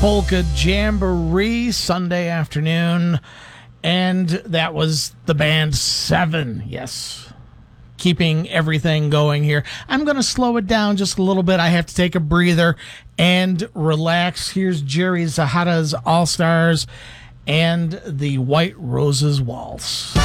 Polka Jamboree Sunday afternoon, and that was the band Seven. Yes, keeping everything going here. I'm going to slow it down just a little bit. I have to take a breather and relax. Here's Jerry Zahada's All Stars and the White Roses Waltz.